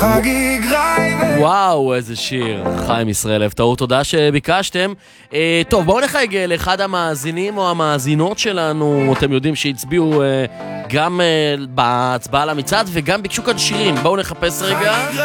וואו, איזה שיר. חיים ישראל, טעות, תודה שביקשתם. טוב, בואו נחייג לאחד המאזינים או המאזינות שלנו. אתם יודעים שהצביעו גם בהצבעה למצעד וגם ביקשו כאן שירים. בואו נחפש רגע.